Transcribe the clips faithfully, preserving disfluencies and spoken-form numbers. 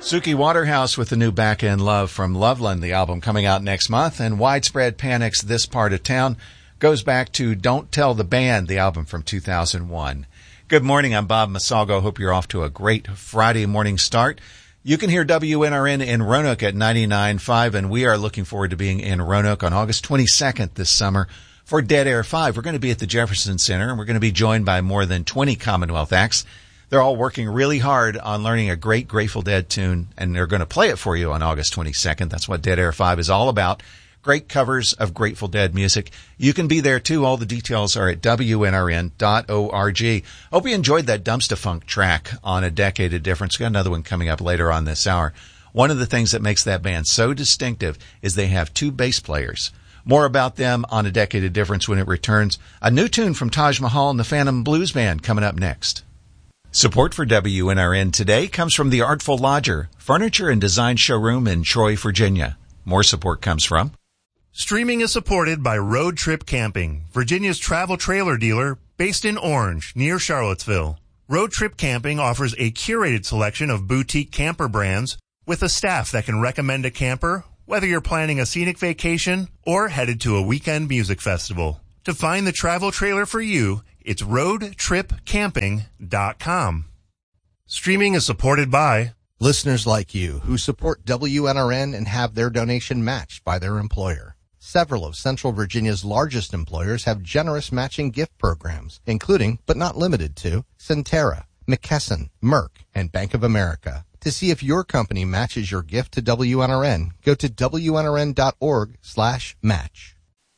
Suki Waterhouse with the new Back in Love from Loveland, the album coming out next month, and Widespread Panic's This Part of Town goes back to Don't Tell the Band, the album from two thousand one. Good morning, I'm Bob Masalgo. Hope you're off to a great Friday morning start. You can hear W N R N in Roanoke at ninety-nine point five, and we are looking forward to being in Roanoke on August twenty-second this summer for Dead Air five. We're going to be at the Jefferson Center, and we're going to be joined by more than twenty Commonwealth acts. They're all working really hard on learning a great Grateful Dead tune, and they're going to play it for you on August twenty-second. That's what Dead Air five is all about. Great covers of Grateful Dead music. You can be there, too. All the details are at W N R N dot org. Hope you enjoyed that Dumpsta Funk track on A Decade of Difference. Got another one coming up later on this hour. One of the things that makes that band so distinctive is they have two bass players. More about them on A Decade of Difference when it returns. A new tune from Taj Mahal and the Phantom Blues Band coming up next. Support for W N R N today comes from the Artful Lodger, furniture and design showroom in Troy, Virginia. More support comes from... Streaming is supported by Road Trip Camping, Virginia's travel trailer dealer based in Orange, near Charlottesville. Road Trip Camping offers a curated selection of boutique camper brands with a staff that can recommend a camper, whether you're planning a scenic vacation or headed to a weekend music festival. To find the travel trailer for you, it's road trip camping dot com. Streaming is supported by listeners like you who support W N R N and have their donation matched by their employer. Several of Central Virginia's largest employers have generous matching gift programs, including, but not limited to, Centera, McKesson, Merck, and Bank of America. To see if your company matches your gift to W N R N, go to W N R N dot org slash match.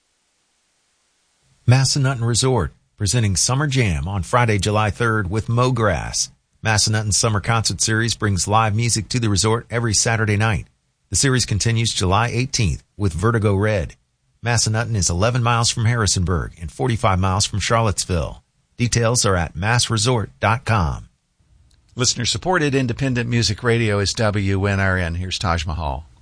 Massanutten Resort, presenting Summer Jam on Friday, July third with Mo Grass. Massanutten's Summer Concert Series brings live music to the resort every Saturday night. The series continues July eighteenth with Vertigo Red. Massanutten is eleven miles from Harrisonburg and forty-five miles from Charlottesville. Details are at mass resort dot com. Listener-supported independent music radio is W N R N. Here's Taj Mahal.